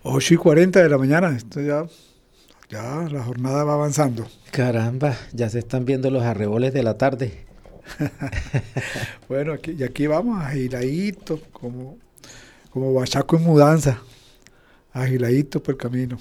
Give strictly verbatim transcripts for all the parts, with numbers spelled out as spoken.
ocho y cuarenta de la mañana, esto ya, ya la jornada va avanzando. Caramba, ya se están viendo los arreboles de la tarde. Bueno, aquí, y aquí vamos agiladito, como, como bachaco en mudanza, agiladito por el camino.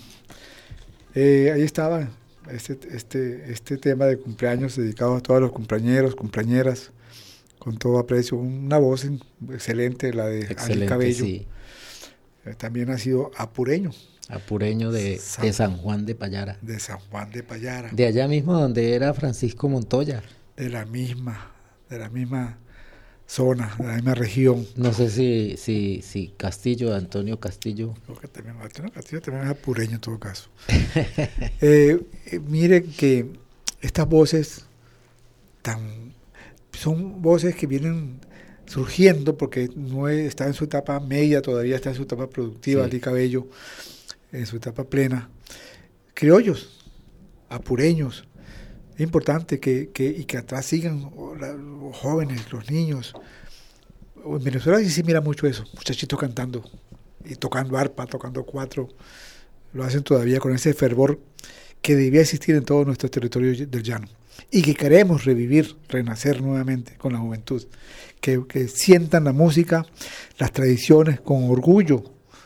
Eh, ahí estaba este, este, este tema de cumpleaños dedicado a todos los cumpleañeros, cumpleañeras, con todo aprecio. Una voz excelente, la de Excelente, Ali Cabello. sí. Eh, también ha sido apureño. Apureño de San, de San Juan de Payara. De San Juan de Payara. De allá mismo donde era Francisco Montoya. De la misma, de la misma zona, de la misma región. No sé si, si, si Castillo, Antonio Castillo. Creo que también, Antonio Castillo también es apureño en todo caso. eh, eh, miren que estas voces tan, son voces que vienen surgiendo porque no está en su etapa media, todavía está en su etapa productiva, sí. Ali Cabello, en su etapa plena. Criollos, apureños. Es importante que, que, y que atrás sigan los jóvenes, los niños. En Venezuela sí se mira mucho eso, muchachitos cantando y tocando arpa, tocando cuatro. Lo hacen todavía con ese fervor que debía existir en todos nuestros territorios del llano. Y que queremos revivir, renacer nuevamente con la juventud. Que, que sientan la música, las tradiciones con orgullo.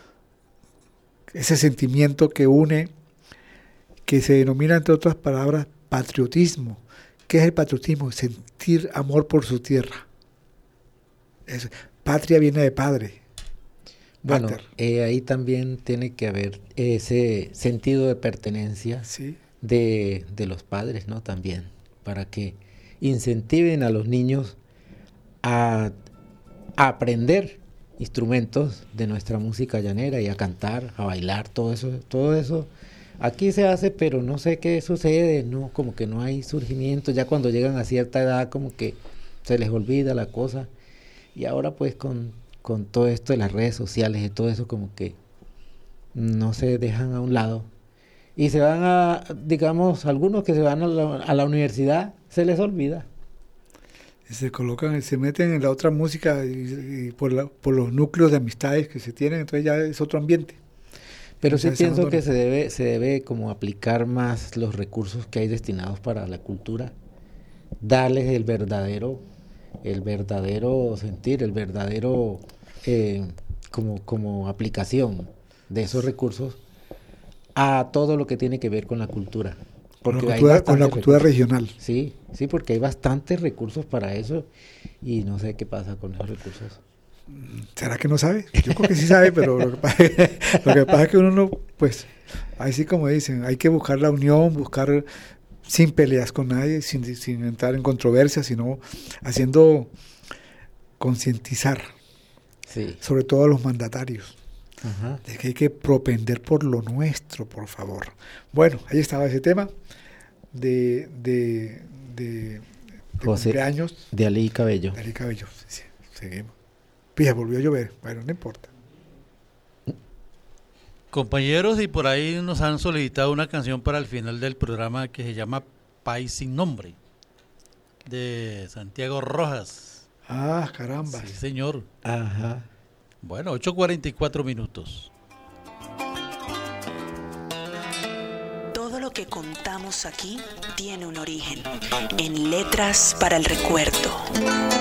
Ese sentimiento que une, que se denomina, entre otras palabras, patriotismo. ¿Qué es el patriotismo? Sentir amor por su tierra. Es, patria viene de padre. Bueno, eh, ahí también tiene que haber ese sentido de pertenencia, sí. de, de los padres, ¿no? También, para que incentiven a los niños a, a aprender instrumentos de nuestra música llanera y a cantar, a bailar, todo eso, todo eso. Aquí se hace, pero no sé qué sucede, no, como que no hay surgimiento, ya cuando llegan a cierta edad como que se les olvida la cosa, y ahora pues con, con todo esto de las redes sociales y todo eso como que no se dejan a un lado, y se van a, digamos, algunos que se van a la, a la universidad, se les olvida. Se colocan, se meten en la otra música y, y por, la, por los núcleos de amistades que se tienen, entonces ya es otro ambiente. Pero sí pienso que se debe, se debe como aplicar más los recursos que hay destinados para la cultura, darles el verdadero, el verdadero sentir, el verdadero eh, como, como aplicación de esos recursos a todo lo que tiene que ver con la cultura. Porque con la cultura, con la cultura regional. Sí, sí, porque hay bastantes recursos para eso y no sé qué pasa con esos recursos. ¿Será que no sabe? Yo creo que sí sabe, pero lo que pasa es que, lo que, pasa es que uno no, pues, así como dicen, hay que buscar la unión, buscar sin peleas con nadie, sin, sin entrar en controversias, sino haciendo concientizar, sí. sobre todo a los mandatarios, Ajá. de que hay que propender por lo nuestro, por favor. Bueno, ahí estaba ese tema de, de, de, de cumpleaños. De Ali Cabello. De Ali Cabello, sí, seguimos. Pija, volvió a llover, bueno, no importa. Compañeros, y por ahí nos han solicitado una canción para el final del programa que se llama País sin nombre, de Santiago Rojas. Ah, caramba. Sí, señor. Ajá. Bueno, ocho cuarenta y cuatro minutos. Todo lo que contamos aquí tiene un origen en Letras para el Recuerdo.